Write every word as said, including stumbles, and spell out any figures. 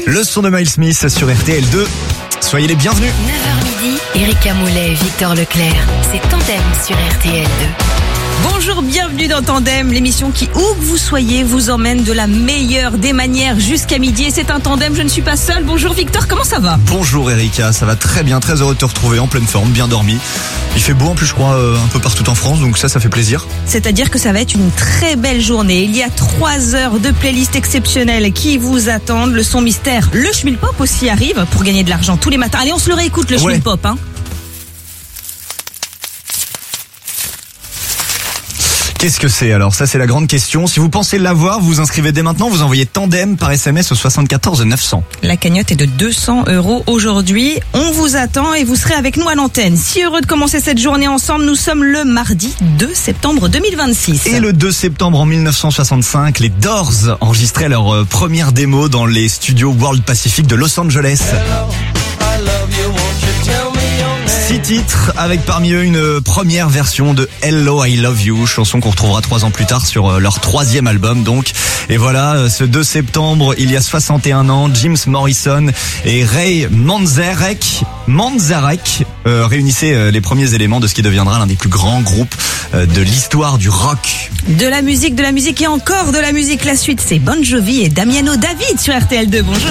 Le son de Miles Smith sur R T L deux. Soyez les bienvenus. neuf heures midi, Erika Moulet et Victor Leclerc. C'est Tandem sur R T L deux. Bonjour, bienvenue dans Tandem, l'émission qui, où que vous soyez, vous emmène de la meilleure des manières jusqu'à midi. Et c'est un tandem, je ne suis pas seule. Bonjour Victor, comment ça va ? Bonjour Erika, ça va très bien, très heureux de te retrouver en pleine forme, bien dormi. Il fait beau en plus je crois euh, un peu partout en France, donc ça, ça fait plaisir. C'est-à-dire que ça va être une très belle journée. Il y a trois heures de playlist exceptionnelle qui vous attendent. Le son mystère, le Schmilpop aussi arrive pour gagner de l'argent tous les matins. Allez, on se le réécoute le Ouais. Schmilpop, hein. Qu'est-ce que c'est alors ? Ça c'est la grande question. Si vous pensez l'avoir, vous vous inscrivez dès maintenant, vous envoyez Tandem par S M S au soixante-quatorze neuf cents. La cagnotte est de deux cents euros aujourd'hui. On vous attend et vous serez avec nous à l'antenne. Si heureux de commencer cette journée ensemble, nous sommes le mardi deux septembre deux mille vingt-six. Et le deux septembre en mille neuf cent soixante-cinq, les Doors enregistraient leur euh, première démo dans les studios World Pacific de Los Angeles. Six titres avec parmi eux une première version de Hello I Love You, chanson qu'on retrouvera trois ans plus tard sur leur troisième album donc. Et voilà, ce deux septembre, il y a soixante et un ans, Jim Morrison et Ray Manzarek, Manzarek euh, réunissaient euh, les premiers éléments de ce qui deviendra l'un des plus grands groupes euh, de l'histoire du rock. De la musique, de la musique et encore de la musique. La suite, c'est Bon Jovi et Damiano David sur R T L deux. Bonjour.